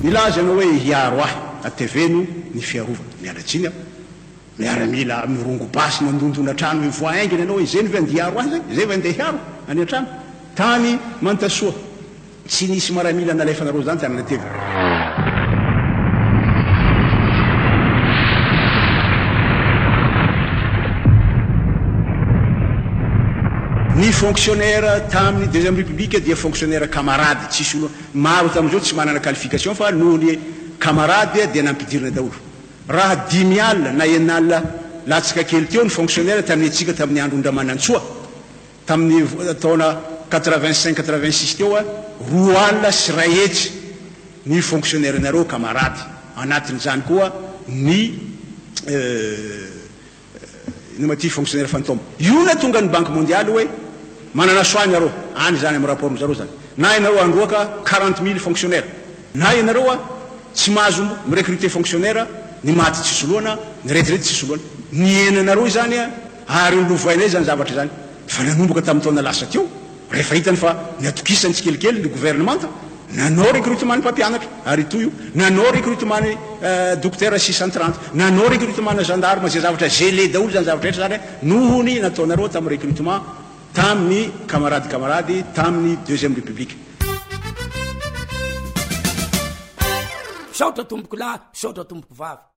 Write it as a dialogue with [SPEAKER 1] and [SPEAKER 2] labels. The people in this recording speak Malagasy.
[SPEAKER 1] milazana hoe hiaro ahy ateveno ny fiarovana mialatsiny aho miaramila mirongo basy mandondona trano voainginy anao hoe zay ny vandiaro ahy zay zay vandeha hiaro any an-trano tany mantasoa tsy nisy maramila nalefanareo zany tany natevy ny fonctionnaire tamin'ny deuxième république dia fonctionnaire camarade tsisy olo maro tam'izao tsy manana qualification fa noho ny camarade dia nampidirina daholo raha 10 alina na enalina latsaka kely teo ny fonctionnaire tamin'ny atsika tamin'ny andro Ndramanantsoa tamin'ny taona 85-86 teo roa alina sy ray hetsy ny fonctionnaire nareo camarade anatin'izany koa ny maty fonctionnaire fantôme io na tonga ny banque mondiale hoe manana soany areo any zany amin'ny rapport zareo zany na ianareo androaka 40 000 fonctionnaire na ianareo tsy mahazo mirecruter fonctionnaire ny maty tsy soloana ny retraite tsy soloana ny enanareo zany ary lovainay zany zavatra zany fa nanomboka tamin'ny taona lasa teo rehefa hitany fa niatokisany tsikelikely ny gouvernement nanao recrutement ny mpampianatra ary toy io nanao recrutement ny docteur 630 nanao recrutement na gendarme zay zavatra gelé daholo zany zavatra rehetra zany nohony nataonareo tamin'ny recrutement tamin'ny camarade tamin'ny deuxième république
[SPEAKER 2] saotra tomboko lahy saotra tomboko vavy